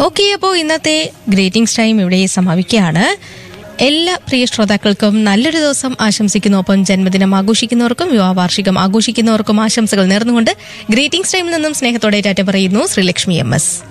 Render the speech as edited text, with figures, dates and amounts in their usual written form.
Okay, അപ്പോൾ ഇന്നത്തെ greetings time ഇവിടെ സമാപിക്കുകയാണ്. എല്ലാ പ്രിയ ശ്രോതാക്കൾക്കും നല്ലൊരു ദിവസം ആശംസിക്കുന്നു. ഒപ്പം ജന്മദിനം ആഘോഷിക്കുന്നവർക്കും വിവാഹ വാർഷികം ആഘോഷിക്കുന്നവർക്കും ആശംസകൾ നേർന്നുകൊണ്ട് ഗ്രീറ്റിംഗ്സ് ടൈമിൽ നിന്നും സ്നേഹത്തോടെ ടാറ്റ പറയുന്നു ശ്രീലക്ഷ്മി MS.